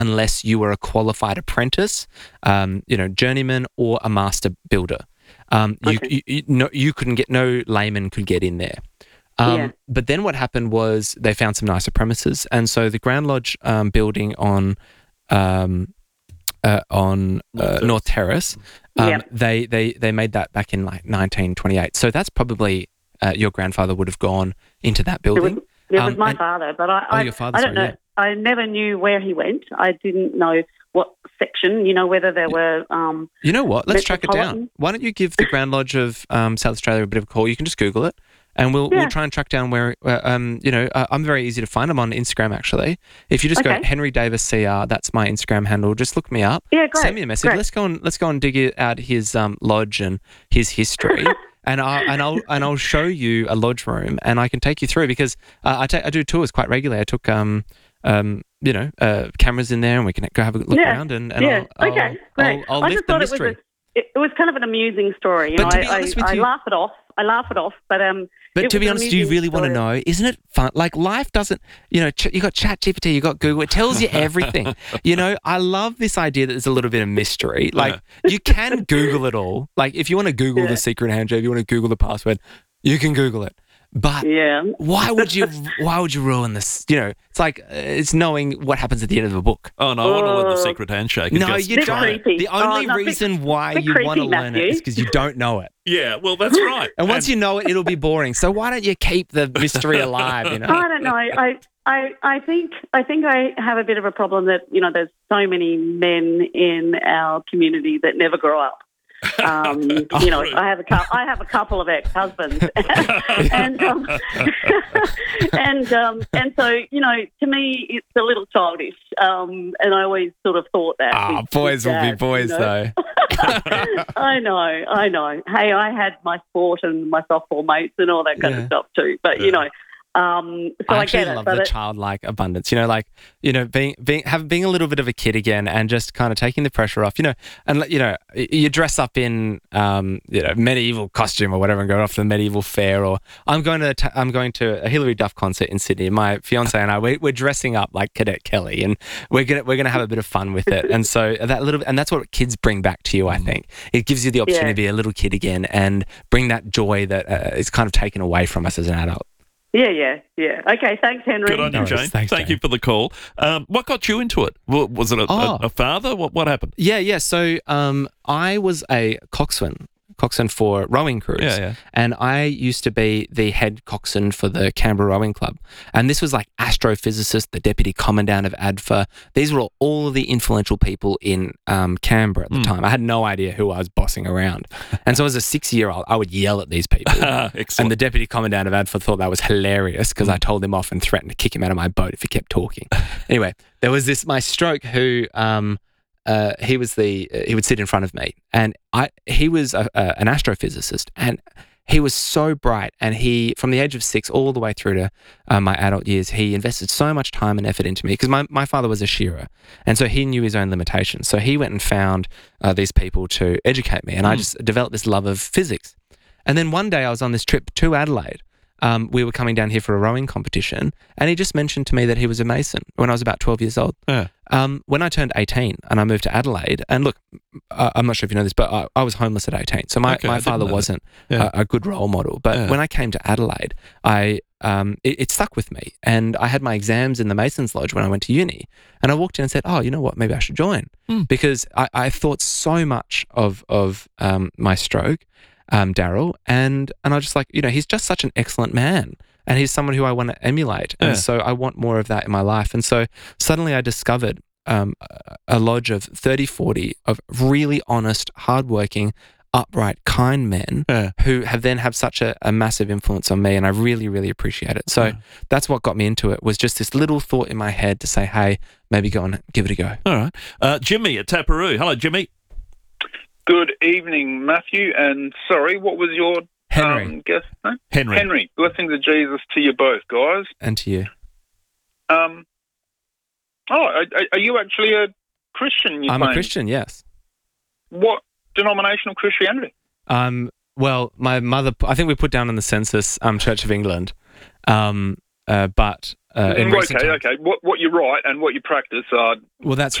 unless you were a qualified apprentice, journeyman or a master builder. You couldn't get, no layman could get in there. But then what happened was they found some nicer premises, and so the Grand Lodge building on North Terrace, they made that back in like 1928. So that's probably your grandfather would have gone into that building. It was my father, but I don't know. Yeah. I never knew where he went. I didn't know what section, whether there were... you know what? Let's track it down. Why don't you give the Grand Lodge of South Australia a bit of a call? You can just Google it, and we'll try and track down where... I'm very easy to find. I'm on Instagram, actually. If you just go Henry Davis CR, that's my Instagram handle. Just look me up. Yeah, great. Send me a message. Great. Let's go and dig out his lodge and his history. And I'll show you a lodge room, and I can take you through, because I do tours quite regularly. I took cameras in there, and we can go have a look around. And great. I'll lift the mystery. It was kind of an amusing story. But to be honest with you, I laugh it off. But to be honest, do you really want to know? Isn't it fun? Like, life doesn't, you got ChatGPT, you got Google, it tells you everything. I love this idea that there's a little bit of mystery. Like, you can Google it all. Like, if you want to Google the secret handshake, if you want to Google the password, you can Google it. But why would you ruin this? It's like it's knowing what happens at the end of a book. Oh, no, I want to learn the secret handshake. No, you don't. Creepy. The only reason why you want to learn it is because you don't know it. Yeah, well, that's right. And once you know it, it'll be boring. So why don't you keep the mystery alive? I don't know. I think I have a bit of a problem that there's so many men in our community that never grow up. Really? I have a couple of ex-husbands, and so to me it's a little childish, and I always sort of thought that. Boys will be boys, though. I know. Hey, I had my sport and my softball mates and all that kind of stuff too, but so I actually get it. love the childlike abundance, being a little bit of a kid again, and just kind of taking the pressure off, and you dress up in medieval costume or whatever and go off to the medieval fair, or I'm going to a Hilary Duff concert in Sydney. My fiance and I, we're dressing up like Cadet Kelly, and we're gonna have a bit of fun with it. And so that's what kids bring back to you. I think it gives you the opportunity to be a little kid again and bring that joy that is kind of taken away from us as an adult. Yeah. Okay, thanks, Henry. Good on you, Jane. Thank you for the call. What got you into it? Was it a father? What happened? Yeah. So I was a coxswain for rowing crews. And I used to be the head coxswain for the Canberra Rowing Club. And this was like astrophysicist, the deputy commandant of ADFA. These were all of the influential people in Canberra at the time. I had no idea who I was bossing around. And so as a 6-year-old, I would yell at these people. And the deputy commandant of ADFA thought that was hilarious because I told him off and threatened to kick him out of my boat if he kept talking. Anyway, there was my stroke who... he would sit in front of me, and he was an astrophysicist, and he was so bright, and he, from the age of 6 all the way through to my adult years, he invested so much time and effort into me, because my father was a shearer, and so he knew his own limitations. So he went and found these people to educate me, and I just developed this love of physics. And then one day I was on this trip to Adelaide. We were coming down here for a rowing competition, and he just mentioned to me that he was a mason when I was about 12 years old. When I turned 18 and I moved to Adelaide, and look, I'm not sure if you know this, but I was homeless at 18, so my father wasn't a good role model. But when I came to Adelaide, it stuck with me, and I had my exams in the Masons Lodge when I went to uni, and I walked in and said, you know what, maybe I should join, because I thought so much of my stroke, Daryl, and I was just like, he's just such an excellent man, and he's someone who I want to emulate, and so I want more of that in my life. And so suddenly I discovered a lodge of 30-40 of really honest, hardworking, upright, kind men who have such a massive influence on me, and I really, really appreciate it. So that's what got me into it, was just this little thought in my head to say, hey, maybe go and give it a go. All right. Jimmy at Taparoo. Hello, Jimmy. Good evening, Matthew, and sorry, what was your guest name? Henry. Blessings of Jesus to you both, guys. And to you. Are you actually a Christian? I'm a Christian, yes. What denomination of Christianity? Well, my mother, I think we put down in the census Church of England, but in recent times. Okay. What you write and what you practice are well, that's